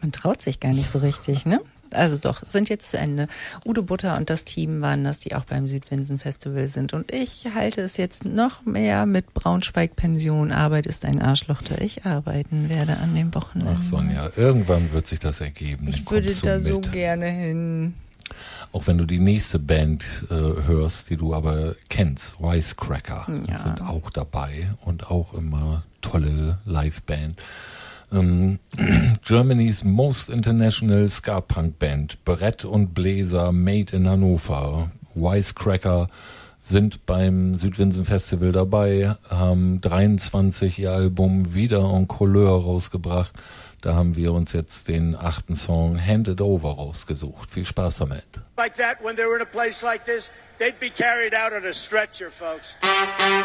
Man traut sich gar nicht so richtig, ne? Also doch, sind jetzt zu Ende. Udo Butter und das Team waren das, die auch beim Südwinsen-Festival sind. Und ich halte es jetzt noch mehr mit Braunschweig-Pension. Arbeit ist ein Arschloch, da ich arbeiten werde an dem Wochenende. Ach Sonja, irgendwann wird sich das ergeben. Ich würde da so gerne hin. Auch wenn du die nächste Band hörst, die du aber kennst, Wisecracker, sind auch dabei und auch immer tolle Liveband. Germany's Most International Ska-Punk Band, Brett und Bläser, made in Hannover. Wisecracker sind beim Südwinsen Festival dabei, haben 23 ihr Album Wieder en Couleur rausgebracht. Da haben wir uns jetzt den 8. Song Hand It Over rausgesucht. Viel Spaß damit. Like that, when they were in a place like this, they'd be carried out on a stretcher, folks.